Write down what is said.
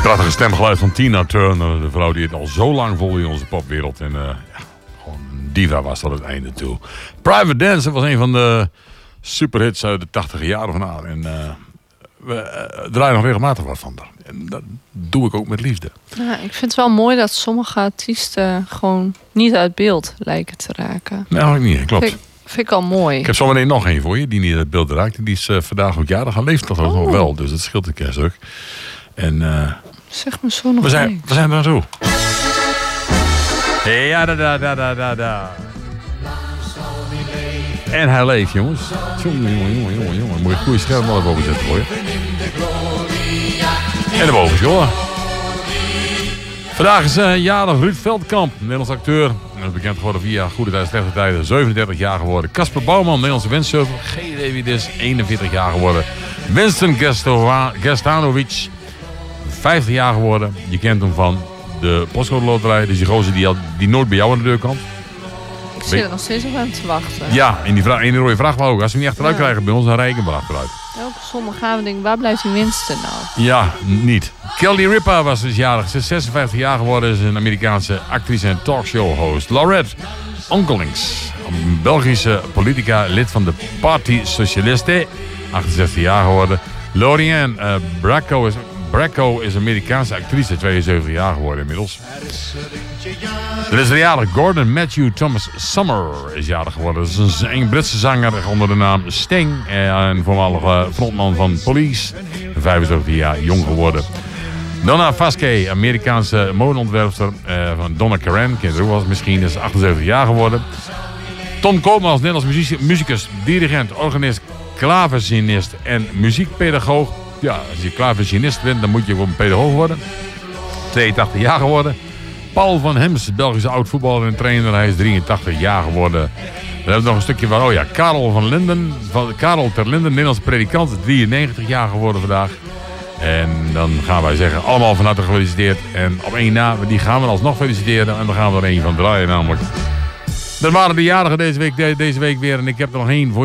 Prachtige stemgeluid van Tina Turner. De vrouw die het al zo lang volgde in onze popwereld. En gewoon een diva was tot het einde toe. Private Dancer was een van de superhits uit de 80 jaren van haar. En we draaien nog regelmatig wat van haar. En dat doe ik ook met liefde. Ja, ik vind het wel mooi dat sommige artiesten gewoon niet uit beeld lijken te raken. Nou, niet, klopt. Vind ik al mooi. Ik heb zo meteen nog één voor je, die niet uit beeld raakt. Die is vandaag ook jarig. Hij leeft toch nog wel, dus dat scheelt een kerststuk. En zeg me zo nog we zijn er aan toe. Ja, da. En hij leeft, jongens. Jongen. Moet je goede scherm wel even overzetten voor je. En de boven, jongen. Vandaag is jarig Ruud Veldkamp, Nederlands acteur. En is bekend geworden via Goede Tijden, Slechte Tijden. 37 jaar geworden. Casper Bouwman, Nederlandse windsurfer. Geen idee wie dit is. 41 jaar geworden. Winston Gastanovic, 50 jaar geworden. Je kent hem van de Postcode Loterij. Dus die gozer die nooit bij jou aan de deur komt. Ik zit er nog steeds op hem te wachten. Ja, in die rode vrachtwagen ook. Als we hem niet achteruit krijgen bij ons, dan rij ik hem wel achteruit. Elke zondag gaan we denken, waar blijft die Winston nou? Ja, niet. Kelly Ripa was dus jarig. Ze is 56 jaar geworden. Is een Amerikaanse actrice en talkshow-host. Laurette Onkelings, een Belgische politica, lid van de Parti Socialiste. 68 jaar geworden. Lorianne Bracco is een Amerikaanse actrice, 72 jaar geworden inmiddels. Er is een jarig Gordon Matthew Thomas Summer is jarig geworden. Dat is een Britse zanger onder de naam Sting. En voormalige frontman van Police. 75 jaar jong geworden. Donna Vasquez, Amerikaanse modeontwerpster van Donna Karan. Kent u ook wel eens misschien, is 78 jaar geworden. Tom Koopman als Nederlands muzikus, dirigent, organist, klaverzinist en muziekpedagoog. Ja, als je klaverzinist bent, dan moet je gewoon een pedagoog worden. 82 jaar geworden. Paul van Hems, Belgische oud-voetballer en trainer. Hij is 83 jaar geworden. We hebben nog een stukje van, Karel ter Linden, Nederlandse predikant, 93 jaar geworden vandaag. En dan gaan wij zeggen, allemaal van harte gefeliciteerd. En op één na, die gaan we alsnog feliciteren. En dan gaan we er één van draaien namelijk. Dat waren de jarigen deze week weer. En ik heb er nog één voor